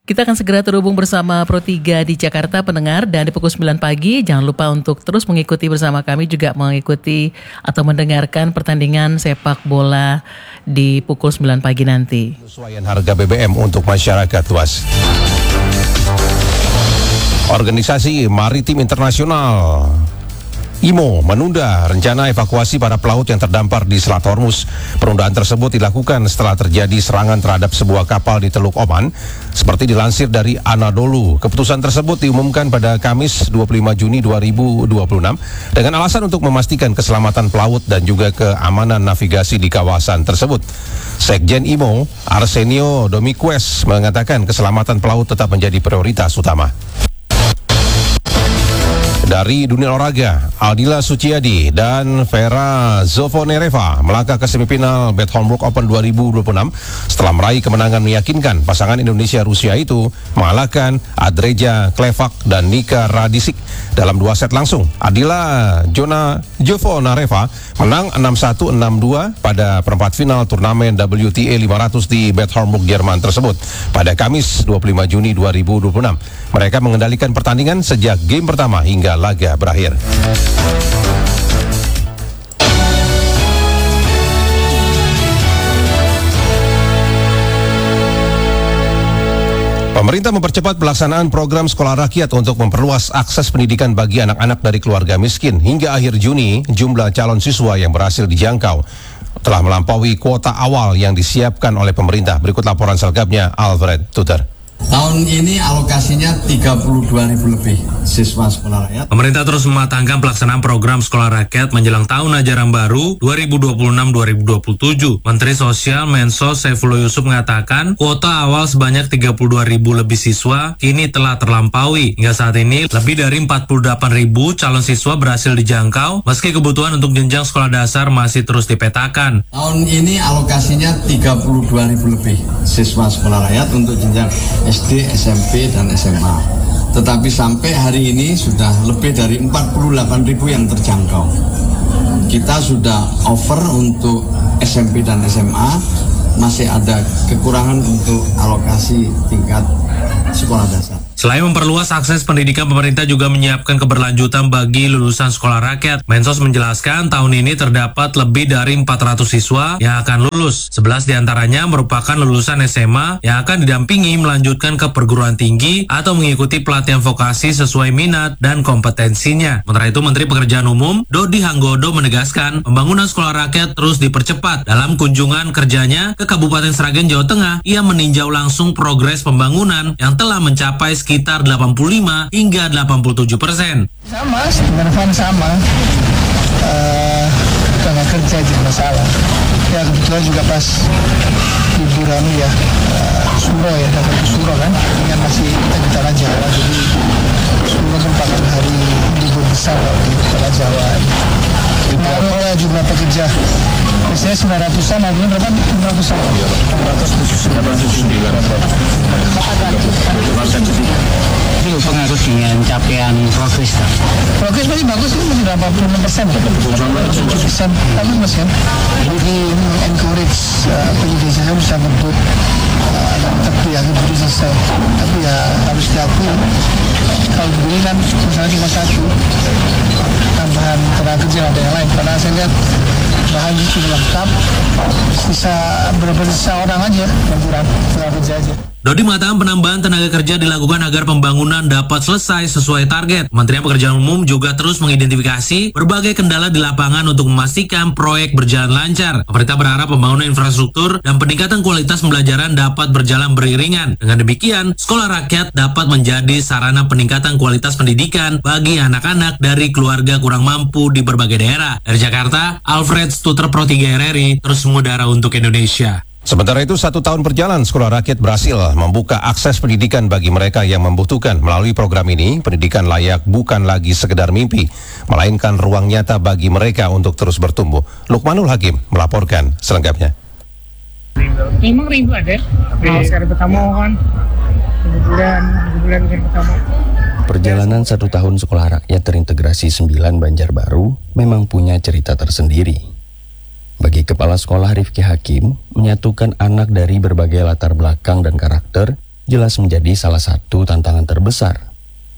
Kita akan segera terhubung bersama Pro 3 di Jakarta pendengar, dan di pukul 9 pagi jangan lupa untuk terus mengikuti bersama kami, juga mengikuti atau mendengarkan pertandingan sepak bola di pukul 9 pagi nanti. Penyesuaian harga BBM untuk masyarakat luas. Organisasi Maritim Internasional IMO menunda rencana evakuasi para pelaut yang terdampar di Selat Hormuz. Penundaan tersebut dilakukan setelah terjadi serangan terhadap sebuah kapal di Teluk Oman, seperti dilansir dari Anadolu. Keputusan tersebut diumumkan pada Kamis 25 Juni 2026 dengan alasan untuk memastikan keselamatan pelaut dan juga keamanan navigasi di kawasan tersebut. Sekjen IMO, Arsenio Dominguez, mengatakan keselamatan pelaut tetap menjadi prioritas utama. Dari dunia olahraga, Aldila Suciadi dan Vera Zovonereva melangkah ke semifinal Bad Homburg Open 2026 setelah meraih kemenangan meyakinkan. Pasangan Indonesia-Rusia itu mengalahkan Adreja Klevak dan Nika Radicic dalam 2 set langsung. Aldila Zovonereva menang 6-1, 6-2 pada perempat final turnamen WTA 500 di Bad Homburg, Jerman tersebut pada Kamis 25 Juni 2026. Mereka mengendalikan pertandingan sejak game pertama hingga laga berakhir. Pemerintah mempercepat pelaksanaan program sekolah rakyat untuk memperluas akses pendidikan bagi anak-anak dari keluarga miskin. Hingga akhir Juni, jumlah calon siswa yang berhasil dijangkau telah melampaui kuota awal yang disiapkan oleh pemerintah. Berikut laporan selengkapnya Alfred Tuter. Tahun ini alokasinya 32.000 lebih siswa sekolah rakyat. Pemerintah terus mematangkan pelaksanaan program sekolah rakyat menjelang tahun ajaran baru 2026-2027. Menteri Sosial Mensos Saifullah Yusuf mengatakan kuota awal sebanyak 32.000 lebih siswa kini telah terlampaui. Hingga saat ini lebih dari 48.000 calon siswa berhasil dijangkau meski kebutuhan untuk jenjang sekolah dasar masih terus dipetakan. Tahun ini alokasinya 32.000 lebih siswa sekolah rakyat untuk jenjang SD, SMP, dan SMA. Tetapi sampai hari ini sudah lebih dari 48.000 yang terjangkau. Kita sudah over untuk SMP dan SMA, masih ada kekurangan untuk alokasi tingkat sekolah dasar. Selain memperluas akses pendidikan, pemerintah juga menyiapkan keberlanjutan bagi lulusan sekolah rakyat. Mensos menjelaskan tahun ini terdapat lebih dari 400 siswa yang akan lulus. 11 diantaranya merupakan lulusan SMA yang akan didampingi melanjutkan ke perguruan tinggi atau mengikuti pelatihan vokasi sesuai minat dan kompetensinya. Sementara itu, Menteri Pekerjaan Umum Dodi Hanggodo menegaskan pembangunan sekolah rakyat terus dipercepat. Dalam kunjungan kerjanya ke Kabupaten Sragen, Jawa Tengah, ia meninjau langsung progres pembangunan yang telah mencapai sekitar 85 hingga 87%. Sama, dengan sama. Tenaga kerja jadi masalah. Ya kebetulan juga pas liburan ya, Suro ya, dapat Suro kan, ini kan masih di Tanah Jawa, jadi Suro merupakan hari libur besar di Tanah Jawa. Berapa jumlah pekerja? Biasanya 900-an, akhirnya berapa? 600-an? 900. Itu pengaruh dengan capaian progres. Progres masih bagus, itu masih 86%. 7%, bagus mas kan? Jadi encourage pendidikan saya bisa berbut, tapi ya berbut selesai. Tapi ya harus diakui, kalau begini kan misalnya cuma satu, tambahan tenaga kerja ada yang lain. Karena saya lihat bahan sudah lengkap, bisa beberapa orang aja yang kurang tenaga kerja aja. Dodi mengatakan penambahan tenaga kerja dilakukan agar pembangunan dapat selesai sesuai target. Kementerian Pekerjaan Umum juga terus mengidentifikasi berbagai kendala di lapangan untuk memastikan proyek berjalan lancar. Pemerintah berharap pembangunan infrastruktur dan peningkatan kualitas pembelajaran dapat berjalan beriringan. Dengan demikian, sekolah rakyat dapat menjadi sarana peningkatan kualitas pendidikan bagi anak-anak dari keluarga kurang mampu di berbagai daerah. Dari Jakarta, Alfred Tuter, Pro 3 RRI, terus mengudara untuk Indonesia. Sementara itu, 1 tahun berjalan, sekolah rakyat berhasil membuka akses pendidikan bagi mereka yang membutuhkan. Melalui program ini, pendidikan layak bukan lagi sekedar mimpi, melainkan ruang nyata bagi mereka untuk terus bertumbuh. Lukmanul Hakim melaporkan selengkapnya. Memang ribu ada, kalau sekarang pertama kan, bulan pertama. Perjalanan 1 tahun sekolah rakyat terintegrasi 9 Banjarbaru memang punya cerita tersendiri. Bagi Kepala Sekolah Rifki Hakim, menyatukan anak dari berbagai latar belakang dan karakter jelas menjadi salah satu tantangan terbesar.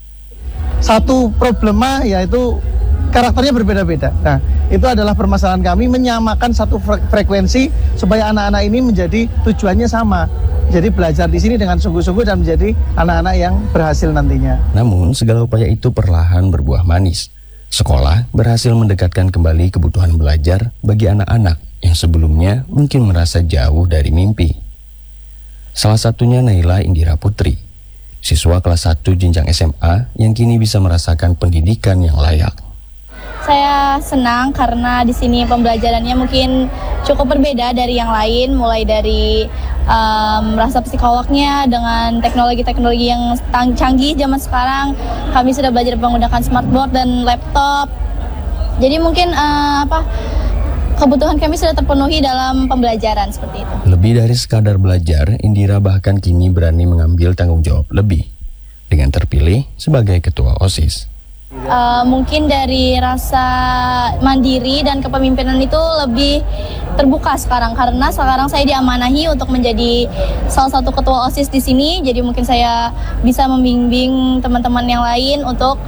Satu problema yaitu karakternya berbeda-beda. Nah, itu adalah permasalahan kami menyamakan satu frekuensi supaya anak-anak ini menjadi tujuannya sama. Jadi belajar di sini dengan sungguh-sungguh dan menjadi anak-anak yang berhasil nantinya. Namun, segala upaya itu perlahan berbuah manis. Sekolah berhasil mendekatkan kembali kebutuhan belajar bagi anak-anak yang sebelumnya mungkin merasa jauh dari mimpi. Salah satunya Naila Indira Putri, siswa kelas 1 jenjang SMA yang kini bisa merasakan pendidikan yang layak. Saya senang karena di sini pembelajarannya mungkin cukup berbeda dari yang lain, mulai dari rasa psikolognya dengan teknologi-teknologi yang canggih zaman sekarang. Kami sudah belajar menggunakan smartboard dan laptop. Jadi mungkin kebutuhan kami sudah terpenuhi dalam pembelajaran seperti itu. Lebih dari sekadar belajar, Indira bahkan kini berani mengambil tanggung jawab lebih dengan terpilih sebagai ketua OSIS. Mungkin dari rasa mandiri dan kepemimpinan itu lebih terbuka sekarang karena sekarang saya diamanahi untuk menjadi salah satu ketua OSIS di sini. Jadi mungkin saya bisa membimbing teman-teman yang lain untuk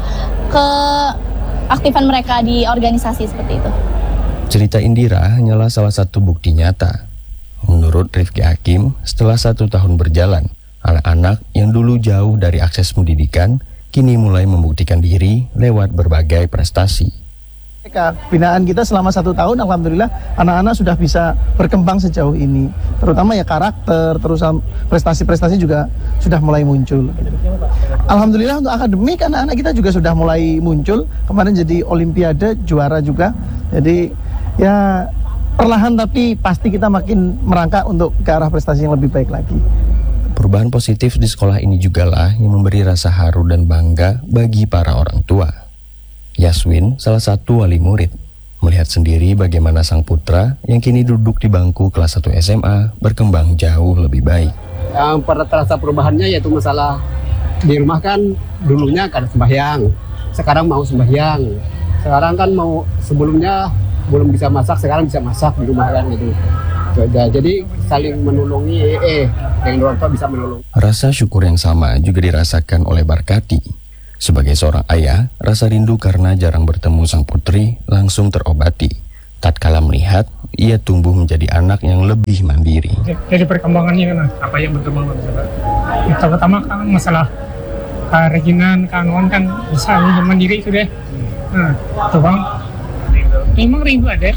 keaktifan mereka di organisasi seperti itu. Cerita Indira hanyalah salah satu bukti nyata. Menurut Rifki Hakim, setelah 1 tahun berjalan, anak-anak yang dulu jauh dari akses pendidikan kini mulai membuktikan diri lewat berbagai prestasi. Binaan kita selama 1 tahun, alhamdulillah anak-anak sudah bisa berkembang sejauh ini. Terutama ya karakter, terus prestasi-prestasi juga sudah mulai muncul. Alhamdulillah untuk akademik anak-anak kita juga sudah mulai muncul. Kemarin jadi olimpiade, juara juga. Jadi ya perlahan tapi pasti kita makin merangkak untuk ke arah prestasi yang lebih baik lagi. Perubahan positif di sekolah ini jugalah yang memberi rasa haru dan bangga bagi para orang tua. Yaswin, salah satu wali murid, melihat sendiri bagaimana sang putra yang kini duduk di bangku kelas 1 SMA berkembang jauh lebih baik. Yang terasa perubahannya yaitu masalah di rumah kan dulunya kan sembahyang, sekarang mau sembahyang. Sekarang kan mau sebelumnya belum bisa masak, sekarang bisa masak di rumah kan gitu. Jadi saling menolongi, dengan orang tua bisa menolong. Rasa syukur yang sama juga dirasakan oleh Barkati. Sebagai seorang ayah, rasa rindu karena jarang bertemu sang putri langsung terobati. Tatkala melihat, ia tumbuh menjadi anak yang lebih mandiri. Jadi perkembangannya kan, apa yang berkembang? Yang pertama kan masalah kerajinan, keanuan kan bisa mandiri itu deh. Nah, itu bang. Memang rindu ada.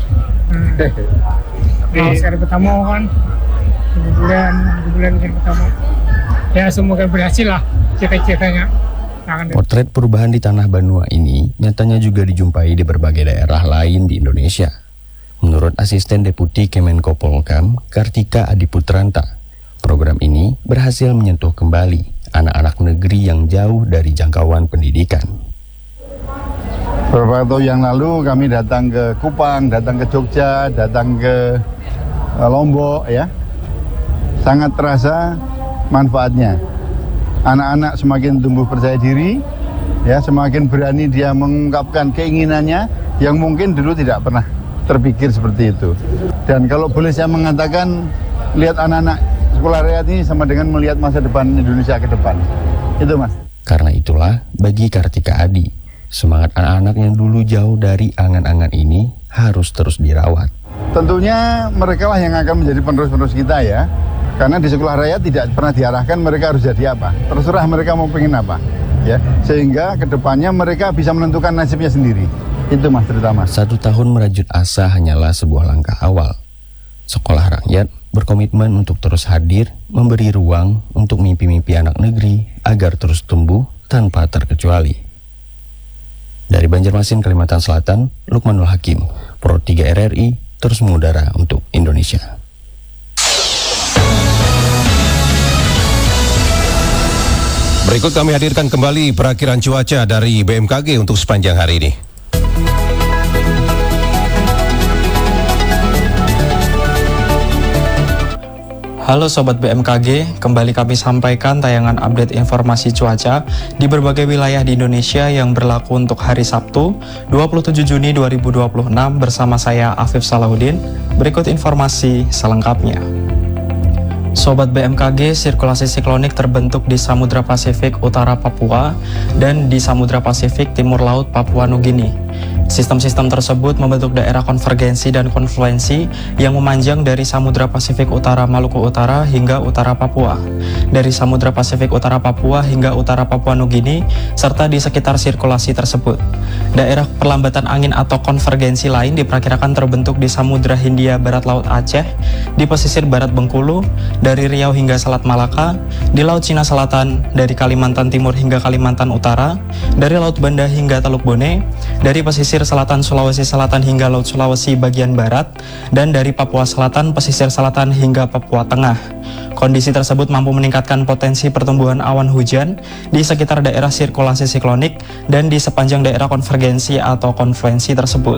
Nah, seri pertama kan 2 bulan seri pertama ya semoga berhasil lah cita-citanya. Potret perubahan di Tanah Banua ini nyatanya juga dijumpai di berbagai daerah lain di Indonesia. Menurut Asisten Deputi Kemenko Polhukam Kartika Adiputranta, program ini berhasil menyentuh kembali anak-anak negeri yang jauh dari jangkauan pendidikan. Beberapa tahun yang lalu kami datang ke Kupang, datang ke Jogja, datang ke Lombok ya. Sangat terasa manfaatnya. Anak-anak semakin tumbuh percaya diri, ya, semakin berani dia mengungkapkan keinginannya yang mungkin dulu tidak pernah terpikir seperti itu. Dan kalau boleh saya mengatakan, lihat anak-anak sekolah rakyat ini sama dengan melihat masa depan Indonesia ke depan. Itu Mas. Karena itulah bagi Kartika Adi, semangat anak-anak yang dulu jauh dari angan-angan ini harus terus dirawat. Tentunya mereka lah yang akan menjadi penerus-penerus kita ya. Karena di sekolah rakyat tidak pernah diarahkan mereka harus jadi apa. Terserah mereka mau pengen apa. Ya, sehingga kedepannya mereka bisa menentukan nasibnya sendiri. Itu Mas terutama. 1 tahun merajut asa hanyalah sebuah langkah awal. Sekolah rakyat berkomitmen untuk terus hadir, memberi ruang untuk mimpi-mimpi anak negeri agar terus tumbuh tanpa terkecuali. Dari Banjarmasin, Kalimantan Selatan, Lukmanul Hakim, Pro 3 RRI, terus mengudara untuk Indonesia. Berikut kami hadirkan kembali perakiraan cuaca dari BMKG untuk sepanjang hari ini. Halo Sobat BMKG, kembali kami sampaikan tayangan update informasi cuaca di berbagai wilayah di Indonesia yang berlaku untuk hari Sabtu, 27 Juni 2026 bersama saya Afif Salahuddin. Berikut informasi selengkapnya. Sobat BMKG, sirkulasi siklonik terbentuk di Samudra Pasifik Utara Papua dan di Samudra Pasifik Timur Laut Papua Nugini. Sistem-sistem tersebut membentuk daerah konvergensi dan konfluensi yang memanjang dari Samudra Pasifik Utara Maluku Utara hingga Utara Papua, dari Samudra Pasifik Utara Papua hingga Utara Papua Nugini, serta di sekitar sirkulasi tersebut. Daerah perlambatan angin atau konvergensi lain diperkirakan terbentuk di Samudra Hindia Barat Laut Aceh, di pesisir barat Bengkulu, dari Riau hingga Selat Malaka, di Laut Cina Selatan, dari Kalimantan Timur hingga Kalimantan Utara, dari Laut Banda hingga Teluk Bone, dari pesisir selatan Sulawesi Selatan hingga Laut Sulawesi bagian barat, dan dari Papua Selatan, pesisir selatan hingga Papua Tengah. Kondisi tersebut mampu meningkatkan potensi pertumbuhan awan hujan di sekitar daerah sirkulasi siklonik dan di sepanjang daerah konvergensi atau konfluensi tersebut.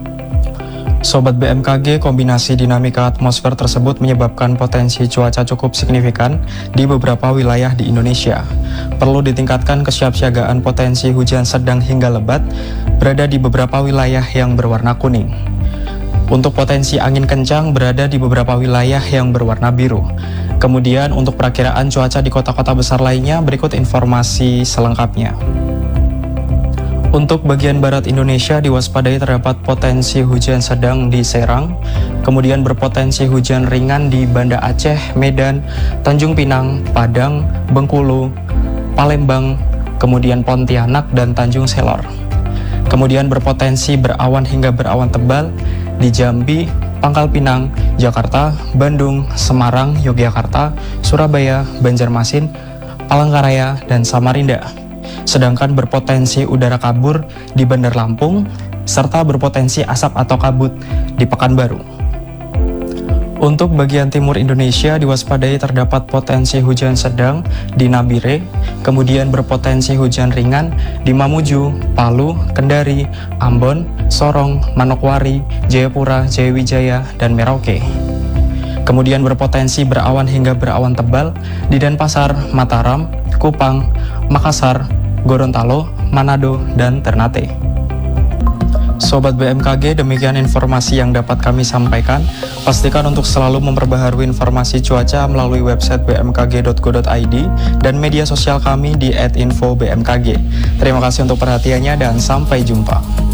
Sobat BMKG, kombinasi dinamika atmosfer tersebut menyebabkan potensi cuaca cukup signifikan di beberapa wilayah di Indonesia. Perlu ditingkatkan kesiapsiagaan potensi hujan sedang hingga lebat berada di beberapa wilayah yang berwarna kuning. Untuk potensi angin kencang berada di beberapa wilayah yang berwarna biru. Kemudian untuk perakiraan cuaca di kota-kota besar lainnya, berikut informasi selengkapnya. Untuk bagian barat Indonesia diwaspadai terdapat potensi hujan sedang di Serang, kemudian berpotensi hujan ringan di Banda Aceh, Medan, Tanjung Pinang, Padang, Bengkulu, Palembang, kemudian Pontianak dan Tanjung Selor. Kemudian berpotensi berawan hingga berawan tebal di Jambi, Pangkal Pinang, Jakarta, Bandung, Semarang, Yogyakarta, Surabaya, Banjarmasin, Palangkaraya, dan Samarinda. Sedangkan berpotensi udara kabur di Bandar Lampung, serta berpotensi asap atau kabut di Pekanbaru. Untuk bagian timur Indonesia diwaspadai terdapat potensi hujan sedang di Nabire, kemudian berpotensi hujan ringan di Mamuju, Palu, Kendari, Ambon, Sorong, Manokwari, Jayapura, Jayawijaya, dan Merauke. Kemudian berpotensi berawan hingga berawan tebal di Denpasar, Mataram, Kupang, Makassar, Gorontalo, Manado, dan Ternate. Sobat BMKG, demikian informasi yang dapat kami sampaikan. Pastikan untuk selalu memperbaharui informasi cuaca melalui website bmkg.go.id dan media sosial kami di @infobmkg. Terima kasih untuk perhatiannya dan sampai jumpa.